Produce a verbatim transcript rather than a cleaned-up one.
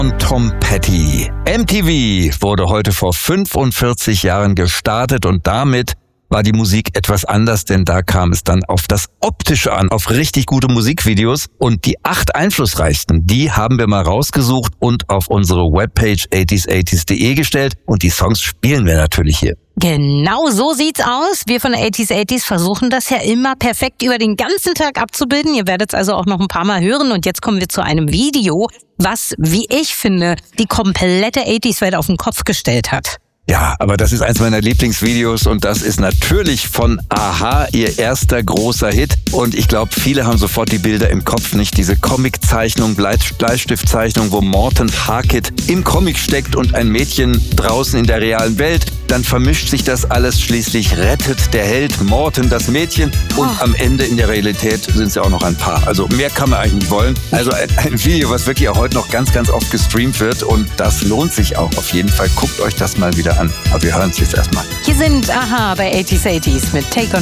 Und Tom Petty. M T V wurde heute vor fünfundvierzig Jahren gestartet und damit war die Musik etwas anders, denn da kam es dann auf das Optische an, auf richtig gute Musikvideos. Und die acht einflussreichsten, die haben wir mal rausgesucht und auf unsere Webpage achtziger achtzig punkt de gestellt. Und die Songs spielen wir natürlich hier. Genau so sieht's aus. Wir von achtziger achtzig versuchen das ja immer perfekt über den ganzen Tag abzubilden. Ihr werdet es also auch noch ein paar Mal hören. Und jetzt kommen wir zu einem Video, was, wie ich finde, die komplette achtziger-Welt auf den Kopf gestellt hat. Ja, aber das ist eins meiner Lieblingsvideos und das ist natürlich von a-ha, ihr erster großer Hit. Und ich glaube, viele haben sofort die Bilder im Kopf, nicht? Diese Comiczeichnung, Bleistiftzeichnung, wo Morton Harkett im Comic steckt und ein Mädchen draußen in der realen Welt. Dann vermischt sich das alles, schließlich rettet der Held Morton das Mädchen und oh. am Ende in der Realität sind sie auch noch ein Paar. Also mehr kann man eigentlich nicht wollen. Also ein, ein Video, was wirklich auch heute noch ganz, ganz oft gestreamt wird und das lohnt sich auch auf jeden Fall. Guckt euch das mal wieder an. Aber wir hören es jetzt erstmal. Hier sind a-ha bei achtziger achtzig mit Take On